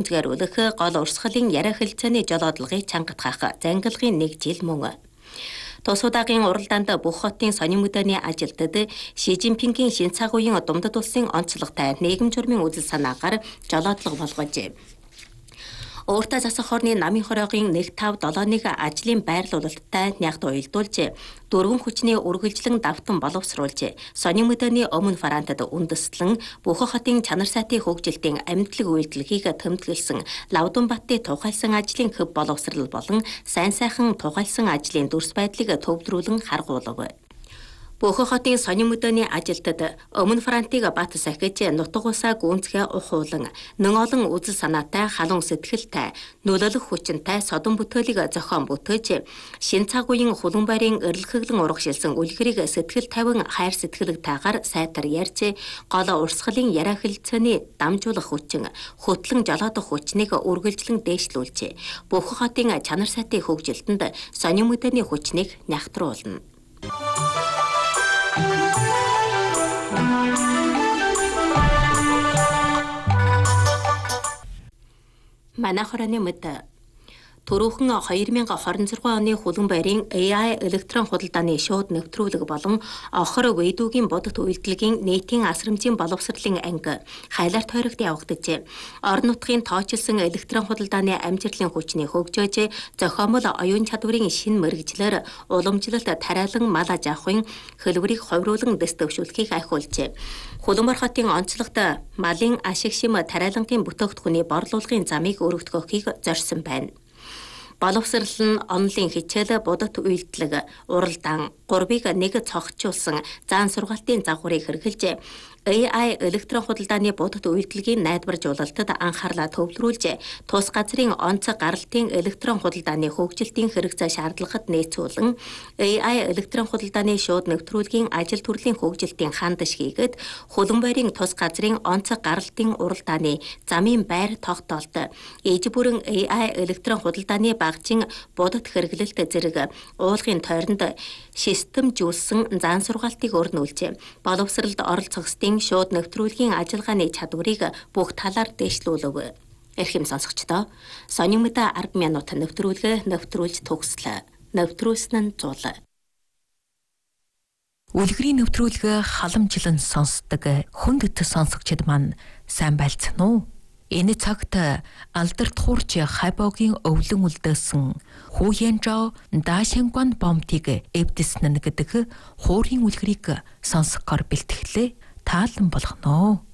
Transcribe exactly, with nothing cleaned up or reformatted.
гүйцгааруулах гол урсгалын яриа хэлцээний жолоодлогыг чангатгах зангилгын нэг жил мөн. Тус удаагийн уралдаанд бүх хотын сонин мөдөний ажилтнууд Ши Жинпингийн шинэ цагуугийн Думдад улсын онцлогтой нийгэм журмын үзэл санаагаар жолоодлого болгожээ. Өөртөө засах хорны намын хороогийн нэг тав долооныг ажлын байрлуулалттай нягт уялдуулж, дөрвөн хүчний үргэлжлэн давтан боловсруулж, сонин мөдөний өмнө фарантад үндэслэн бүх хотын чанар сайтын хөгжилтийн амьдлаг үйлдэлгийг тэмдэглэсэн Лавдунбаттын тухайлсан ажлын хөв боловсрал болон сайн сайхан тухайлсан ажлын дүрс байдлыг төвлөрүүлэн харгуулав. Бүх хотын сонин мөдөний ажилтнууд өмнө франтыг бат сахиж нутаг усаа гүнзгий ухуулан нэн олон үзэл санаатай халуун сэтгэлтэй нөлөөлөх хүчинтэй содон бүтээлийг зохион бүтээж шин цаг үеийн хулан байрын эрэлхэглэн урагшилсан үлгэрийг сэтгэл тавин хайр сэтгэлгтэйгээр сайтар ярьж гол урсгалын яриа хэлцээний дамжуулах хүчин хөтлөн жолоодох хүчнийг үргэлжлэн дээшлүүлж бүх хотын чанар сайтын хөгжилтөнд сонин мөдөний хүчнийг нягтруулна. Манай хорооны мэд Төрөөхөн хоёр мянга хорин зургаан оны хулан байрын А I электрон худалдааны шууд нэвтрүүлэг болон охор вэйдүүгийн бодит үйлдэлгийн нийтийн асрамжийн боловсролын анги хайлаар тойрогт явагдажээ. Орон нутгийн тоочилсон электрон худалдааны амжилтлын хүчний хөгжөөж, зохиомол оюун чадварын шинэ мэргэжлэр уламжлалт тариалан мал аж ахуйн хөлбөрийг ховруулан дэс төвшүүлэхийг ахиулжээ. Хуланбар хотын онцлогт малын ашиг шим тариалангын бүтээгдэхүүний борлуулгын замыг өргөдгөхийг зорьсон байна. Боловсрал нь онлын хичээл, бодит үйлдэлэг, уралдаан, гурвыг нэг цогцолсон заан сургаалтын загварыг хэрэгжилж, А I электрон худалдааны бодит үйлдэлгийн найдваржуулалтад анхаарлаа төвлөрүүлж, тус газрын онцог гаралтын электрон худалдааны хөгжилтийн хэрэгцээ шаардлагад нээцүүлэн, А I электрон худалдааны шууд нэвтрүүлгийн ажил төрлийн хөгжилтийн хандаж хийгээд, хулан байрын тус газрын онцог гаралтын уралдааны замын байр тогтоолт, ээж бүрэн А I электрон худалдааны багжин бодит хэрэглэлт зэрэг уулгын тойронд системжүүлсэн заан сургаалтыг өрнүүлж, боловсралд оролцохстын шууд нэвтрүүлгийн ажиллагааны чадварыг бүх талаар дэвшлүүлв. Эрхэм сонсогчдоо, сонин мэд ард минут нэвтрүүлгээ нэвтрүүлж төгслөө. Нэвтрүүлсэн нь зул. Үлгэрийн нэвтрүүлгээ халамжлан сонсдог хүнд өтө сонсогчд маань сайн байлцсан уу? Энэ цагт алдарт хуурч хайбогийн өвлөн үлдээсэн Хуянжао Дашингван бомтыг эвдэснэ гэдэг хуурийн үлгэрийг сонсохоор бэлтгэлээ таалан болгоно.